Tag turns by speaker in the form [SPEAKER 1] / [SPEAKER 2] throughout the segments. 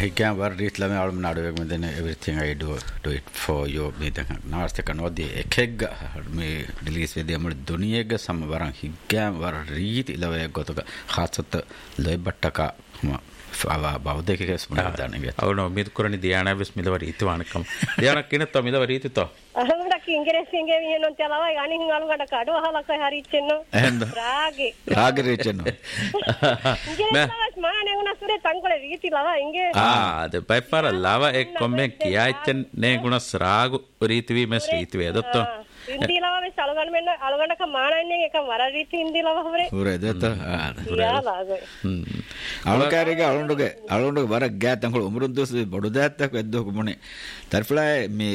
[SPEAKER 1] he can work it lame alum nadu then everything I do it for you me the nast can not the keg me release with the amul duniyega samwaran he can work read ilave gotoga khatsat lebattaka ava bavdeke smunadane
[SPEAKER 2] ಅವನು ಮಿದ್ಕುರನಿ ದಿಯಾನ ಬಿಸ್ ಮಿದವರಿ ಇತಿವಾನಕಂ ದಿಯಾನ ಕಿನತ ಮಿದವರಿ ಇತಿತೋ
[SPEAKER 3] ahunda ಇಂಗ್ರೆಸಿಂಗೆ ಏನು ಅಂತಲವ ಯಾನಿ ಹಿಂಗಾಲು ಗಡ ಕಾಡು ಹಲಕ ಹರಿಚೆನ್ನು
[SPEAKER 1] ರಾಗಿ ರೇಚೆನ್ನು
[SPEAKER 3] Ingres Mane ಉನ ಸುರೆ ತಂಕೊಳೆ ರೀತಿ ಲವ ಇಂಗೆ
[SPEAKER 2] ಅದು ಬೈಫಾರ ಲವ ಎಕ್ ಕೊಮ್ಮೆ ಕಿಯಾಚೆನ್ ನೆ ಗುಣಸ್ Raghu ರೀತಿವಿ mess ರೀತಿವಿ ಅದತ್ತೋ
[SPEAKER 3] Hindi Lava mess ಅಳಗಣಕ ಮಾನನೆ ಏಕ ವರ ರೀತಿ ಹಿಂದಿ ಲವ ಹೊರೆ
[SPEAKER 1] ಹೊರೆ ದತ್ತ ಅವಕಾರಿಗೆ ಅಳುಂಡುಗೆ ವರ ಗ್ಯಾ ತಂಗಳು ಉಮರುದ್ದು ಬಡುದಾತ ಎದ್ದು ಮುನೆ ತರ್ಫ್ಲಾ May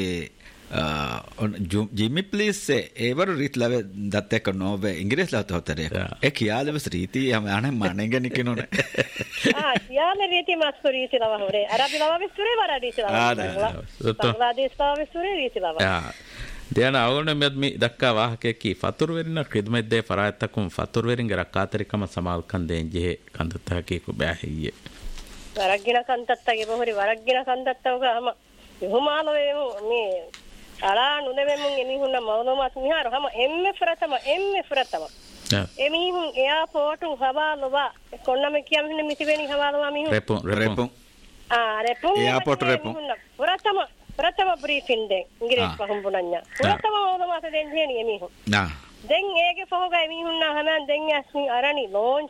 [SPEAKER 1] Jimmy please say ever read love that take no way English la hotere e khiyal bas riti hum ane manenge nikinone
[SPEAKER 3] khiyal riti masuri riti lava hore arabi lava besure wara riti lava Bangladesh lava besure riti lava
[SPEAKER 2] Dena ಅವನ ಮೆದ್ಮಿ ದಕ್ಕಾ ವಾಹಕೆ ಕಿ ಫತುರ್ವೆರಿನ ಖಿದ್ಮತ್ they ಫರಾಯತಕುಂ ಫತುರ್ವೆರಿಂಗ ರಕಾತರಿಕಮ ಸಮಾಲ್ ಕಂದೆ J ಕಂದತ ಕಿ ಕು ಬ್ಯಾಹಿಯೆ
[SPEAKER 3] ವರಗ್ಗಿನ ಕಂತತ್ತಗೆ ಬಹುರಿ ವರಗ್ಗಿನ ಕಂತತ್ತವಗ ಹಮ ಹುಮಾಲವೆ ಮಿ ಅಳಾ ನುದೆವೆಮುಂ ಎಮಿಹುನ್ನ ಮೌಲಮಾತ್ ಮಿಹಾರು ಹಮ ಎಮ್ಮೆ ಫ್ರತಮ ಎಮಿಹುಂ airport ಹವಾಲವಾ ಕೊನ್ನಮೆ ಕಿಯಮಿನ ಮಿತಿವೆನಿ ಹವಾಲವಾ ಮಿಹುಂ
[SPEAKER 1] ರೆಪುಂ airport ರೆಪುಂ
[SPEAKER 3] ಪ್ರಥಮ briefing ದೆ English ಪಹಂಬುನನ್ನ ಪ್ರಥಮ ಮೌಲಮಾತ್ then ಹೇನಿ ಎಮಿಹುಂ then ಏಗೆ ಫೋಗ ಎಮಿಹುನ್ನ ಹಮನ್ then ಅಸ್ನಿ Arani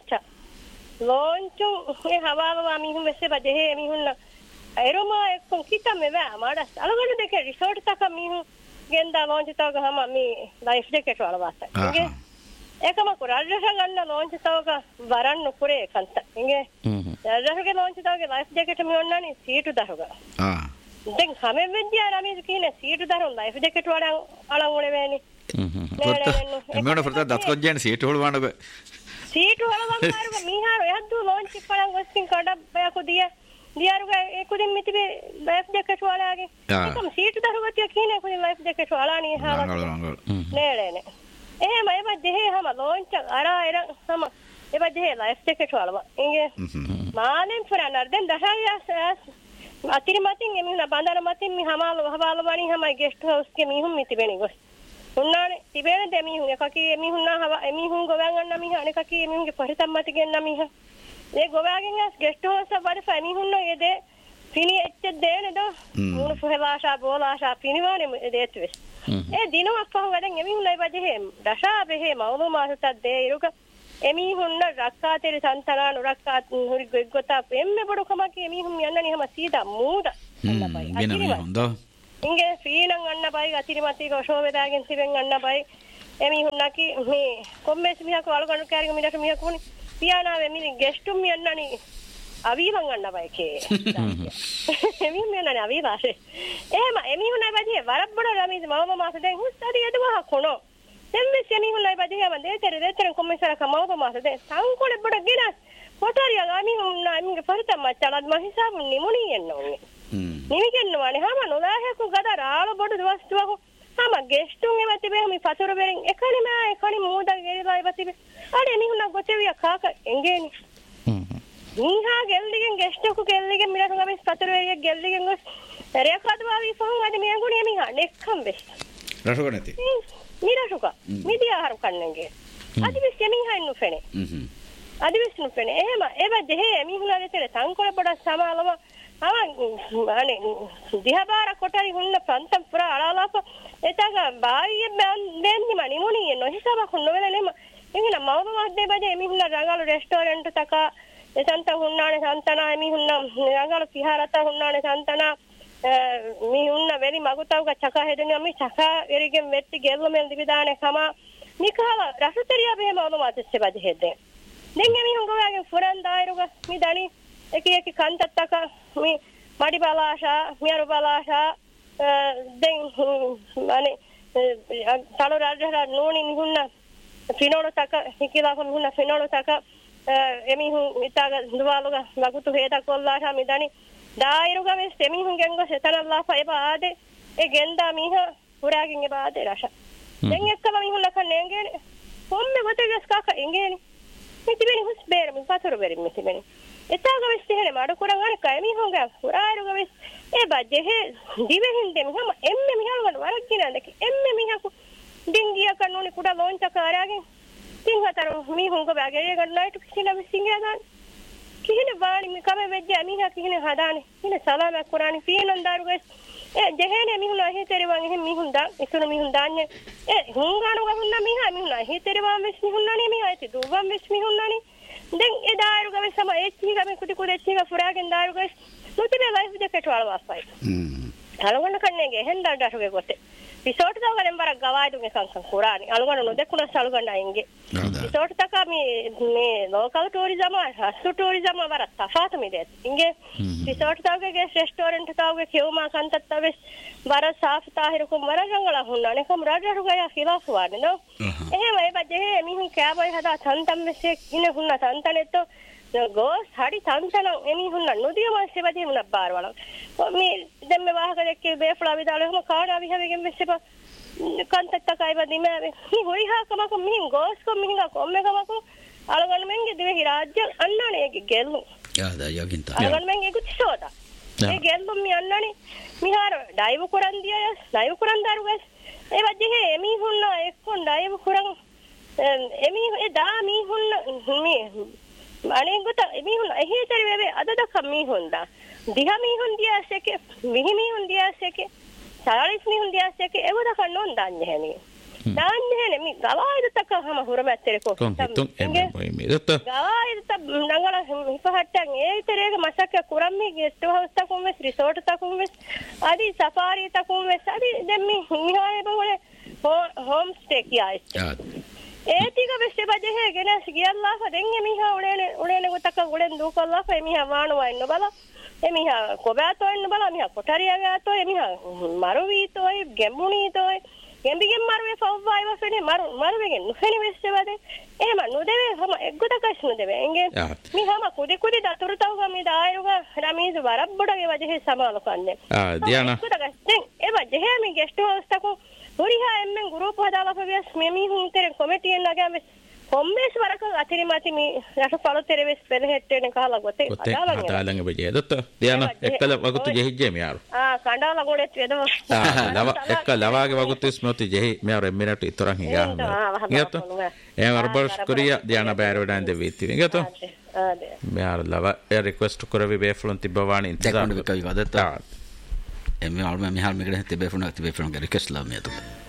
[SPEAKER 3] launch A ಹವಾಲವಾ ಮಿಹುಂ ವೆಸೆ ಬದೆ ಎಮಿಹುನ್ನ Eroma ekon kita meva madas alagana deke resort taka mihu genda launch taga hama mi life jacket wala wasa inge ekama ko rajasha ganna launch taga varannu kure kanta inge rajasha launch taga life jacket mi onnani seat daruga den hame vedya rami kine seat daru life jacket wala alan ole veni
[SPEAKER 1] emona furta datkojjen seat hol wanaga
[SPEAKER 3] seat wala wangaruga miharo yaddu launch palan gossin kada bayako diya diyaruga ekudin mitibe life jacket walaage ekam seat darugatiya kine ekudin life jacket walani hala neelene ehema eba dehe hama launch ara era hama eba dehe life jacket walama inge maanen furanar den dashaya atiri matin emina bandara matin mi hamalwani hama guest house ke mihum mitibeni gos unnane tibene de mihun ekaki emihunna hava emihun gowan anna miha anekaki emihunge paritam mati genna miha ඒ ගොවාගෙන් ඇස් guest house වල ෆැමි හුන්න එදේ පිනි එච්ච දේනේ දෝ මුණු ෆෙලාෂා බෝලාෂා පිනිවානේ එදේත්වෙස් ඒ දිනුවක් පහු වැඩන් එමි හුන්නයි බජේ දශා බෙහෙ මවුම මාසත දේ ඉරුක එමි හුන්න රක්කාතේ සන්තනා නුරක්කා හුරි ගොග්ගොතා එම්මෙ බඩු කමකි එමි හුම් යන්නනි හැම සීදා මූද අන්නපයි
[SPEAKER 1] ගෙනමි හොඳ
[SPEAKER 3] ඉංගේ ෆීනන් අන්නපයි අතිරිමති ගොෂෝ වේදාගෙන් තිබෙන් අන්නපයි එමි හුන්නකි මේ කොම්මෙස් මිහක වලගණු කෑරිග මිලට මිහකුනි පියානාවේ මිනි ගෙස්ටුම් යන්නනි අවීවන් ගන්න බයිකේ එමි මෙන්නනි අවීවාසේ එහෙම එමි හුනයි බදී වරබ්බඩ රමීස් මම මාස දැන් හුස්සරි යදවහ කොනෝ දෙම්මි සෙමි හුනයි බදී හැම දෙතර කොම්මසර කමව මාස දැන් සංකොල බඩ ගෙනස් පොටරිය ගාමි හුන්නා එමිගේ පරිතම් මච්චලත් මම හිසාබු නිමුනි යන්නෝනේ නිමි කියනවානේ හැම නොදාහකු ගදර ආල බඩ දවස්තුවක හැම ගෙස්ටුම් එවති බෙහමි පතර බෙරින් එකනි මූද ගෙරිලා එවති අර එමිහුන ගොතෙවිය කාක එංගේනි නිහා ගෙල්ලිගෙන් ගෙස්ටුකු ගෙල්ලිගෙන් මිරසු ගමිස් පතර වෙරිය ගෙල්ලිගෙන් ගොස් රේකද්වාවි ෆෝන් අද මෙංගුණි එමිහා නෙක්කම් වෙස්
[SPEAKER 1] රසුක නැති
[SPEAKER 3] මිරසුක මිදිය ආහාර කන්නගේ අදිවිස් එමිහා ඉන්නු ෆෙනේ අදිවිස් නු ෆෙනේ එහෙම එබ දෙහේ එමිහුන දෙතර සංකොල බඩ සමාලව අනේ දිහබාර කොටරි හුන්න පන්තම් පුරා අලාලාප එතක බායිය බෙන්දි මනිමුනි නෝ හිසබ හුන්නවෙලෙම එංගින මවම මහද්දේ බජේ එමිහුන්න රංගාලු රෙස්ටෝරන්ට් තක එසන්ත හුන්නානේ සන්තනා එමිහුන්න රංගාලු පිහාරත හුන්නානේ සන්තනා මිහුන්න වෙරි මගුතවක චකා හෙදෙන මි චකා එරිගෙන් වෙtti ගෙල්ලමෙල් දිවිදානේ කම මිකහව රසතරියා බේ මවම මාතස්සේ බජේ හෙදෙන් දෙන් එමිහුන් ගෝයාගේ ෆුරන් දායරුග මි දනි එකි කන්තත්තක මි මඩි බලාෂා මියරු බලාෂා දෙන් අනේ තල රාජහර නෝනි නිහුන්න ಫಿನೋಳು ತಕ ಹಿಕ್ಕಿಲಾಕೊಂಡು ಹುಣ್ಣ ಫಿನೋಳು ತಕ ಎಮಿಹು ಇತ್ತಾಗ ದುವಾಲುಗ ಮಗುತು ಹೇದ ಕೊಲ್ಲಾಶ ಮಿದಾನಿ ದಾಯಿರುಗ ವೆಸ್ ಎಮಿಹು ಗೆಂಗೊ ಸೆತನಲ್ಲಾ ಫೈಬ ಆದೆ ಎ ಗೆಂದ ಮೀಹ ಹುರಾಗಿಂಗೆ ಬಾದೆ ರಶ ದೆಂಗೆಕ್ಕಲ ಮೀಹು ಲಕ ನೆಂಗೇನೆ ಒಮ್ಮೆ ಗೊತ್ತಿಗೆಸ್ ಕಾಕ ಎಂಗೇನಿ ಮಿತಿಬೆನಿ ಹುಸ್ ಬೇರೆ ಮಿ ಪತರು ಬೇರೆ ಮಿತಿಬೆನಿ එතාග වෙස් එහෙනේ මඩ කුරන් අර කයමි හොග පුරාරුග වෙස් ඒ බජ්ජේ දිවෙහින් දෙම හැම එම්මෙ මිහල්වන වරක් කිනන්දක එම්මෙ මිහකු ඩිංගිය කන්නෝනි කුඩා ලොන්ච කාරාගෙන් තින් හතර මි හොංග බැගරිය ගන්නයිට කිසිලා විසින්ගා දාන කිහින වාණි මි කම වෙජ්ජ මිහා කිහින හදානේ කිහින සලාමක් කුරානි පීනන් දාරුගස් ඒ ජෙහෙනේ මිහුන හිතේරවන් එහෙම මිහුන් දා ඉසුන මිහුන් දාන්නේ ඒ හුංගානු ගහුන්න මිහා මිහුන හිතේරවන් වෙස් මිහුන්නනේ මිහා ඇති දුවම් වෙස් මිහුන්නනේ දැන් ඒ දාරුග වෙස් සම ඒච්චි ගම කුටි කුඩ එච්චි ෆුරාගෙන් දාරුගස් නොතිබේ ලයිෆ් ජැකට් වල වාසයි අලගොන්න කන්නේගේ හෙන්දා ඩරුගේ කොටේ රිසෝට් දාගලෙන් බරක් ගවායිදුගේ සංසං කුරානි අලගොන්න නොදෙකුණ සල්ගන්න අයින්ගේ රිසෝට් තක මේ ලෝකල් ටූරිසම් හස්තු ටූරිසම් වර තෆාත මිදේ ඉංගේ රිසෝට් තාවගේ රෙස්ටෝරන්ට් තාවගේ කියුමා කන්තත් තවෙස් බර සාෆ් තාහිරකුම් වර ජංගල හුන්නානේ කම් රාජරුගය ඛිලාෆ් වානේ නෝ එහෙම ඒ බජේ මිහුන් කෑබයි හදා තන්තම් මෙසේ ඉන හුන්න තන්තනෙත්තෝ ගෝස් හරි තන්තන එමි හුන්න නොදිය මාසේ බදී මුණ බාර වල මේ දැන් මේ වාහක දෙකේ බේෆ්ලා විදාලෙම කාඩා විහවෙගෙන් මෙසේ කන්තත් තකයි බදී මෑ මි හොයි හා කමක මිහින් ගෝස් කො මිහින් කොම්මේ කමක අලගන්න මෙන්ගේ දෙවි රාජ්‍ය අන්නනේ ගෙල්ලු
[SPEAKER 1] යාදා යගින්ත
[SPEAKER 3] අලගන්න මෙන්ගේ කුච්චෝදා ඒ ගෙල්ලු මි අන්නනේ මිහාර ඩයිව් කරන් දියා ඩයිව් කරන් දාරුගස් ඒ වජ්ජේ එමි හුන්න එක්කොන් ඩයිව් කරන් එමි ඒ දා මි හුන්න මි අනේ ගොත එමි හුන්න එහිතරි වෙවේ අද දක මි හුන්දා දිහා මි හුන් දියාසෙක මිහි මි හුන් දියාසෙක සාරිස් මි හුන් දියාසෙක එවද කන්නොන් දාන්නේ හැනේ දාන්නේ හැනේ මි ගවායිද තක හැම හුරමැත්තේ කො
[SPEAKER 2] කොන්තුන් එන්නේ මොයි මේදත
[SPEAKER 3] ගවායිද ත නංගල හිපහට්ටන් ඒ ඉතරේක මසක කුරම්මි ගෙස්ට් හවුස් තකුම් වෙස් රිසෝට් තකුම් වෙස් আদি සෆාරි තකුම් වෙස් আদি දැන් මි මිහායේ බොලේ හෝම් ස්ටේ කියා ඒ ටික වෙස්සේ බජේ ගෙනස් ගියල්ලා දෙන්නේ මිහා උලේනේ ගොතක උලෙන් දුකල්ලා එමිහා වානවා ඉන්න බල එමිහා කොබෑතෝ ඉන්න බල මිහා කොටරියාගාතෝ එමිහා මරුවීතෝයි ගෙම්මුණීතෝයි ගෙම්බිගෙන් මරුවේ ෆව්වායි වසනේ මරුවේගෙන් නුහෙනි වෙස්සේ බදේ එහෙම නොදෙවේ හැම එක්ගොතකස් නොදෙවේ එංගේ මිහාම කුදි දතුරු තවග මේ දායරුගා රමීසු වරබ්බඩගේ වජේ සමාල කන්නේ
[SPEAKER 2] දියානා
[SPEAKER 3] ඒ වජේ මේ ගෙස්ට් හවුස් තකෝ හොරිහා එම්මෙන් ගෲප් හදාලා පෙවියස් මෙමි හුන් තෙරේ කොමිටියෙන් නගෑම කොම්මේස් වරක අතිරිමැති මේ රට පළොතෙරේ වෙස් පෙරහෙට්ටේන කහලා ගොතේ
[SPEAKER 2] අදාලංග බෙජේ දත්ත දියානා එක්කල වගුතු ජෙහිජ්ජේ මියාරු
[SPEAKER 3] කණ්ඩාලා ගොඩෙත් වෙදව
[SPEAKER 2] ලව එක්ක ලවාගේ වගුතු ස්මෘති ජෙහි මියාරු එම්මිනට ඉතරන් හිගා ගියත ඒ වරබස් කොරියා දියානා බෑරෝඩන් දෙවිති ගියත මියාරු ලව ඒ රික්වෙස්ට් කරවි බේෆ්ලොන් තිබවානි
[SPEAKER 1] ඉන්තර විකයි වදත එමි ආල්ම මිහාල් මිකඩ තිබේෆුන රික්වෙස්ට් ලා මියතු